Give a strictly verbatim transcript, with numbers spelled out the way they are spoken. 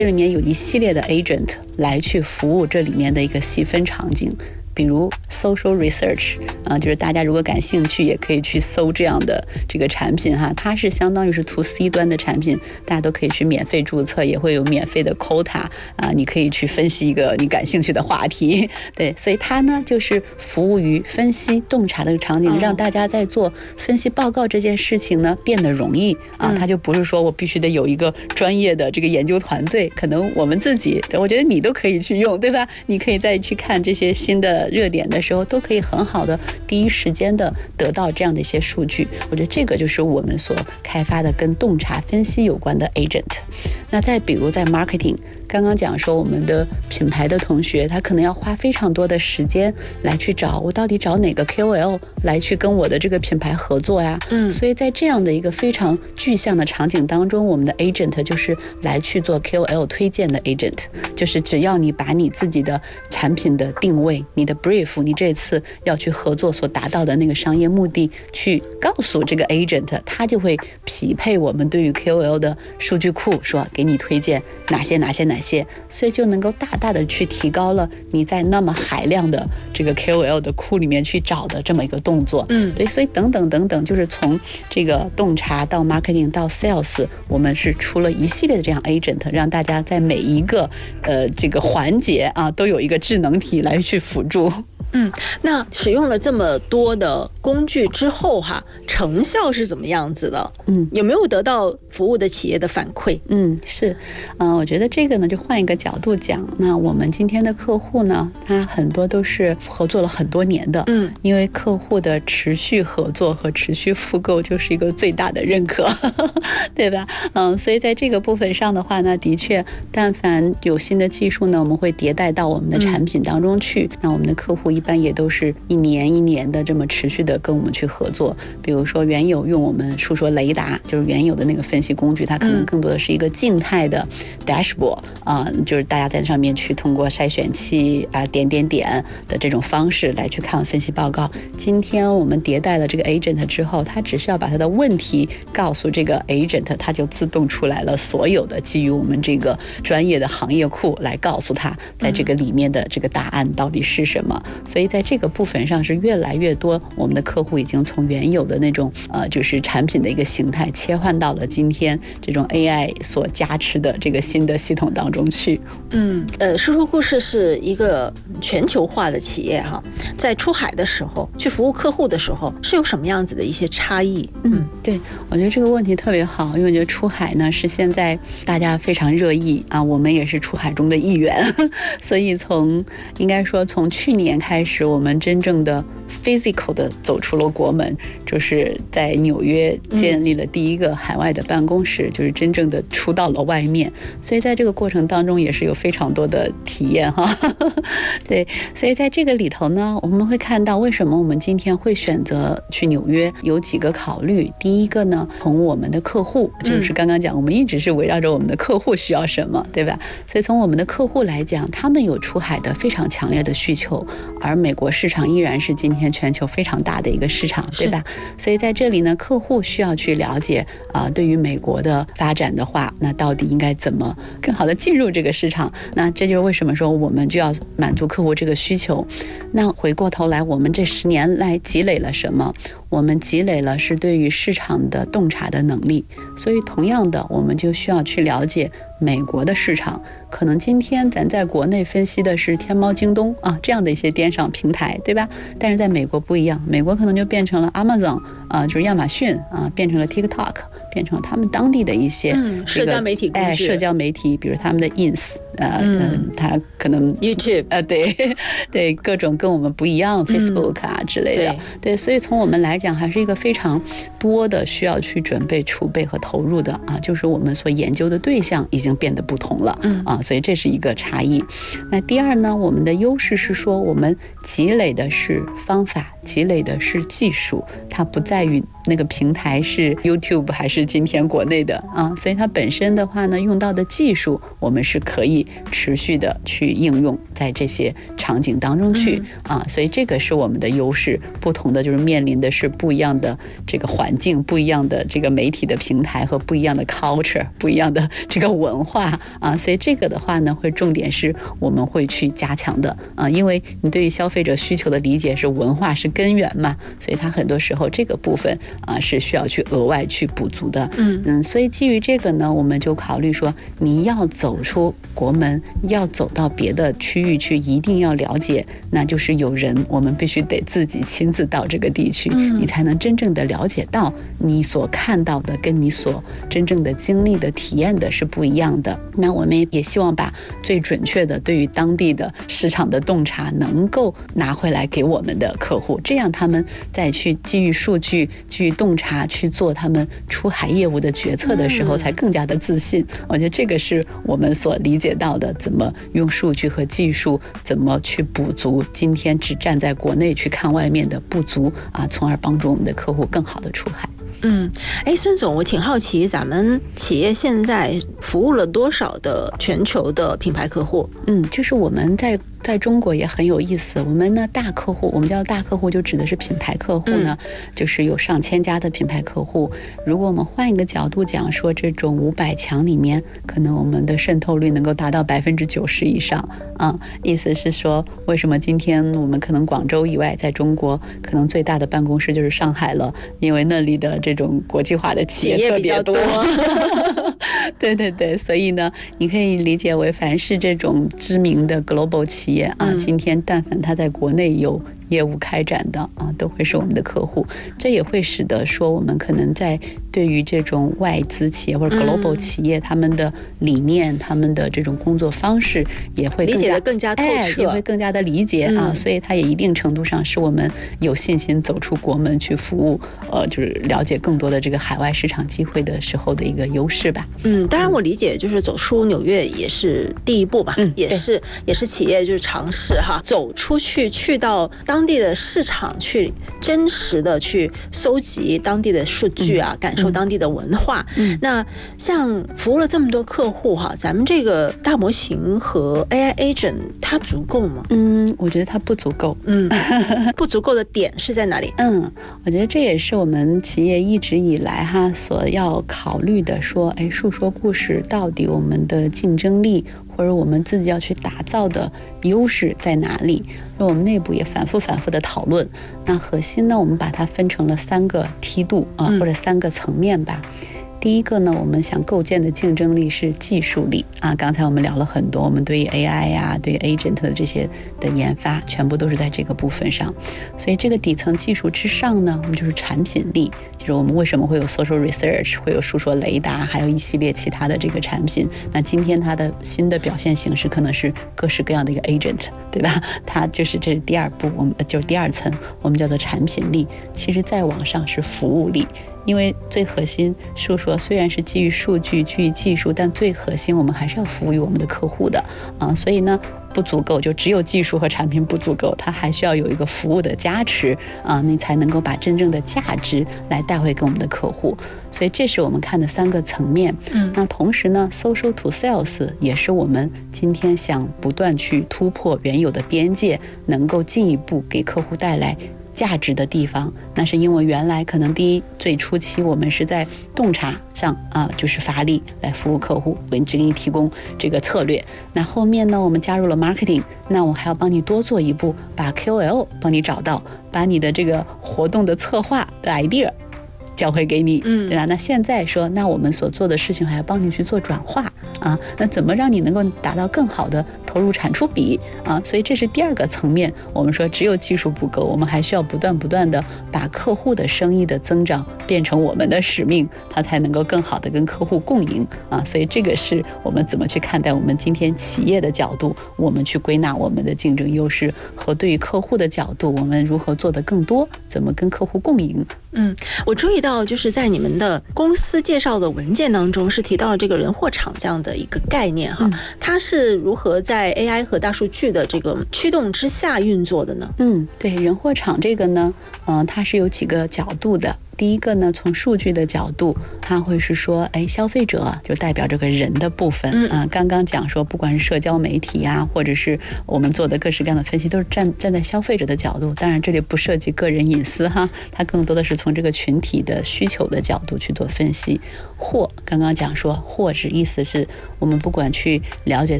这里面有一系列的 agent 来去服务这里面的一个细分场景。比如 social research 啊，就是大家如果感兴趣，也可以去搜这样的这个产品哈，它是相当于是 to C 端的产品，大家都可以去免费注册，也会有免费的 quota 啊，你可以去分析一个你感兴趣的话题，对，所以它呢就是服务于分析洞察的场景，让大家在做分析报告这件事情呢变得容易啊，它就不是说我必须得有一个专业的这个研究团队，可能我们自己，我觉得你都可以去用，对吧？你可以再去看这些新的热点的时候，都可以很好的第一时间的得到这样的一些数据。我觉得这个就是我们所开发的跟洞察分析有关的 agent。 那再比如在 marketing， 刚刚讲说我们的品牌的同学，他可能要花非常多的时间来去找我到底找哪个 K O L 来去跟我的这个品牌合作呀。嗯，所以在这样的一个非常具象的场景当中，我们的 agent 就是来去做 K O L 推荐的 agent， 就是只要你把你自己的产品的定位，你的 brief， 你这次要去合作所达到的那个商业目的去告诉这个 agent， 他就会匹配我们对于 K O L 的数据库，说给你推荐哪些哪些哪些，所以就能够大大的去提高了你在那么海量的这个 K O L 的库里面去找的这么一个动作。嗯，对，所以等等等等，就是从这个洞察到 marketing 到 sales， 我们是出了一系列的这样 agent， 让大家在每一个呃这个环节啊都有一个智能体来去辅助。 嗯，那使用了这么多的工具之后哈，成效是怎么样子的？嗯，有没有得到服务的企业的反馈？ 嗯，是，嗯、呃，我觉得这个呢，就换一个角度讲，那我们今天的客户呢，他很多都是合作了很多年的，嗯，因为客户的持续合作和持续复购就是一个最大的认可，对吧？嗯，所以在这个部分上的话呢，的确，但凡有新的技术呢，我们会迭代到我们的产品当中去，嗯、那我们的客户一般也都是一年一年的这么持续的跟我们去合作。比如说原有用我们述说雷达，就是原有的那个分析工具，它可能更多的是一个静态的 dashboard 啊、呃，就是大家在上面去通过筛选器啊、呃、点点点的这种方式来去看分析报告。今天我们迭代了这个 agent 之后，它只需要把它的问题告诉这个 agent， 它就自动出来了所有的基于我们这个专业的行业库来告诉他在这个里面的这个答案到底是什么。所以在这个部分上是越来越多，我们的客户已经从原有的那种呃就是产品的一个形态切换到了今天这种 A I 所加持的这个新的系统当中去。 嗯，呃，述说故事是一个全球化的企业哈，在出海的时候去服务客户的时候是有什么样子的一些差异？ 嗯，对，我觉得这个问题特别好，因为我觉得出海呢是现在大家非常热议啊，我们也是出海中的一员，所以从应该说从去年开始，我们真正的 physical 的走出了国门，就是在纽约建立了第一个海外的办公室，嗯、就是真正的出到了外面。所以在这个过程当中也是有非常多的体验哈。对，所以在这个里头呢，我们会看到为什么我们今天会选择去纽约，有几个考虑。第一个呢，从我们的客户，就是刚刚讲，我们一直是围绕着我们的客户需要什么，对吧？所以从我们的客户来讲，他们有出海的非常强烈的需求，而美国市场依然是今天全球非常大的一个市场，对吧？所以在这里呢，客户需要去了解啊、呃，对于美国的发展的话，那到底应该怎么更好的进入这个市场？那这就是为什么说我们就要满足客户这个需求。那回过头来，我们这十年来积累了什么？我们积累了是对于市场的洞察的能力，所以同样的，我们就需要去了解美国的市场。可能今天咱在国内分析的是天猫、京东啊这样的一些电商平台，对吧？但是在美国不一样，美国可能就变成了 Amazon 啊，就是亚马逊啊，变成了 TikTok， 变成了他们当地的一些、 嗯、社交媒体工具， 哎，社交媒体，比如他们的 Ins， 呃，嗯，它可能 YouTube， 呃，对对，各种跟我们不一样、嗯、，Facebook 啊之类的，对，对，所以从我们来讲，还是一个非常多的需要去准备、储备和投入的啊，就是我们所研究的对象已经变得不同了，嗯啊，所以这是一个差异。那第二呢，我们的优势是说，我们积累的是方法，积累的是技术，它不在于那个平台是 YouTube 还是今天国内的啊，所以它本身的话呢，用到的技术我们是可以持续的去应用在这些场景当中去、嗯、啊，所以这个是我们的优势。不同的就是面临的是不一样的这个环境，不一样的这个媒体的平台和不一样的 culture， 不一样的这个文化啊，所以这个的话呢，会重点是我们会去加强的啊，因为你对于消费者需求的理解是文化是根源嘛，所以它很多时候这个部分啊是需要去额外去补足的。嗯嗯，所以基于这个呢，我们就考虑说，你要走出国门，要走到别的区域去，一定要了解，那就是有人，我们必须得自己亲自到这个地区，你才能真正的了解到你所看到的跟你所真正的经历的体验的是不一样的。那我们也希望把最准确的对于当地的市场的洞察能够拿回来给我们的客户，这样他们再去基于数据、基于洞察去做他们出海业务的决策的时候，才更加的自信。我觉得这个是我们所理解到的，怎么用数据和技术，怎么去补足今天只站在国内去看外面的不足啊，从而帮助我们的客户更好的出海。 嗯，哎，孙总，我挺好奇，咱们企业现在服务了多少的全球的品牌客户？ 嗯，就是我们在在中国也很有意思。我们呢，大客户，我们叫大客户，就指的是品牌客户呢，嗯、就是有上千家的品牌客户。如果我们换一个角度讲，说这种五百强里面，可能我们的渗透率能够达到百分之九十以上啊、嗯。意思是说，为什么今天我们可能广州以外，在中国可能最大的办公室就是上海了？因为那里的这种国际化的企业特别多。对对对，所以呢，你可以理解为，凡是这种知名的 global 企业啊，今天但凡他在国内有业务开展的啊，都会是我们的客户。这也会使得说，我们可能在对于这种外资企业或者 global 企业，他们的理念、他们的这种工作方式，也会理解的更加透彻， 哎，也会更加的理解啊。所以它也一定程度上是我们有信心走出国门去服务，呃，就是了解更多的这个海外市场机会的时候的一个优势吧。 嗯，当然我理解，就是走出纽约也是第一步吧，嗯、也是也是企业就是尝试哈，走出去去到当。当地的市场去真实的去搜集当地的数据啊，嗯、感受当地的文化。嗯、那像服务了这么多客户哈，咱们这个大模型和 A I agent 它足够吗？ 嗯，我觉得它不足够。 嗯，不足够的点是在哪里？ 嗯，我觉得这也是我们企业一直以来哈所要考虑的，说，哎，述说故事到底我们的竞争力或者我们自己要去打造的优势在哪里？那我们内部也反复反复的讨论。那核心呢，我们把它分成了三个梯度啊，或者三个层面吧。第一个呢，我们想构建的竞争力是技术力啊。刚才我们聊了很多，我们对于 A I 呀、啊、对于 agent 的这些的研发，全部都是在这个部分上。所以这个底层技术之上呢，我们就是产品力，就是我们为什么会有 social research， 会有述说雷达，还有一系列其他的这个产品。那今天它的新的表现形式可能是各式各样的一个 agent， 对吧？它就是这是第二步，我们就是第二层，我们叫做产品力。其实再往上是服务力。因为最核心述说虽然是基于数据、基于技术，但最核心我们还是要服务于我们的客户的啊，所以呢不足够，就只有技术和产品不足够，它还需要有一个服务的加持啊，你才能够把真正的价值来带回给我们的客户。所以这是我们看的三个层面。嗯，那同时呢 ，social to sales 也是我们今天想不断去突破原有的边界，能够进一步给客户带来价值的地方。那是因为原来可能第一最初期我们是在洞察上啊，就是发力来服务客户，给你给你提供这个策略。那后面呢，我们加入了 marketing， 那我还要帮你多做一步，把 K O L 帮你找到，把你的这个活动的策划的 idea教会给你，嗯，对吧？那现在说，那我们所做的事情还要帮你去做转化啊，那怎么让你能够达到更好的投入产出比啊？所以这是第二个层面。我们说只有技术不够，我们还需要不断不断的把客户的生意的增长变成我们的使命，它才能够更好的跟客户共赢啊。所以这个是我们怎么去看待我们今天企业的角度，我们去归纳我们的竞争优势，和对于客户的角度，我们如何做得更多，怎么跟客户共赢。 嗯，我注意到就是在你们的公司介绍的文件当中是提到了这个人货场这样的一个概念哈，嗯、它是如何在 A I 和大数据的这个驱动之下运作的呢？ 嗯，对，人货场这个呢，嗯、呃，它是有几个角度的。 第一个呢，从数据的角度，它会是说，哎，消费者就代表这个人的部分啊、嗯。刚刚讲说，不管是社交媒体呀、啊，或者是我们做的各式各样的分析，都是站站在消费者的角度。当然，这里不涉及个人隐私哈，它更多的是从这个群体的需求的角度去做分析。或刚刚讲说，或是意思是我们不管去了解